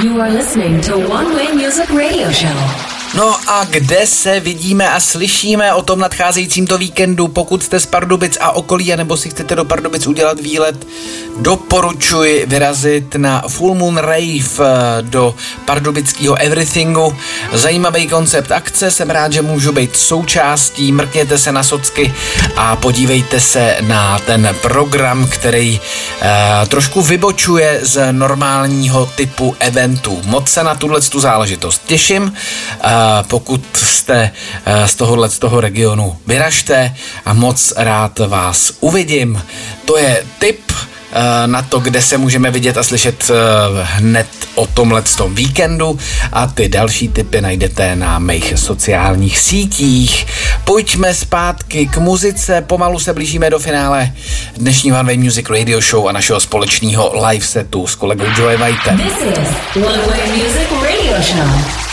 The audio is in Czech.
You are listening to One Way Music Radio Show. No a kde se vidíme a slyšíme o tom nadcházejícím to víkendu? Pokud jste z Pardubic a okolí, anebo si chcete do Pardubic udělat výlet, doporučuji vyrazit na Full Moon Rave do pardubického Everythingu. Zajímavý koncept akce, jsem rád, že můžu být součástí, mrkněte se na socky a podívejte se na ten program, který trošku vybočuje z normálního typu eventů. Moc se na tu záležitost těším. Pokud jste z toho regionu, vyražte a moc rád vás uvidím. To je tip na to, kde se můžeme vidět a slyšet hned o tomhletom víkendu a ty další tipy najdete na mých sociálních sítích. Pojďme zpátky k muzice, pomalu se blížíme do finále dnešního One Way Music Radio Show a našeho společného live setu s kolegou Joey Whitem. This is One Way Music Radio Show.